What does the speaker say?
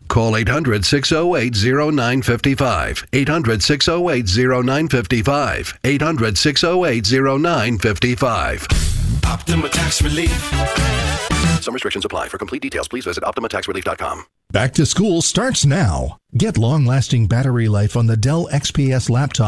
Call 800-608-0955. 800-608-0955. 800-608-0955. Optima Tax Relief. Some restrictions apply. For complete details, please visit OptimaTaxRelief.com. Back to school starts now. Get long-lasting battery life on the Dell XPS laptop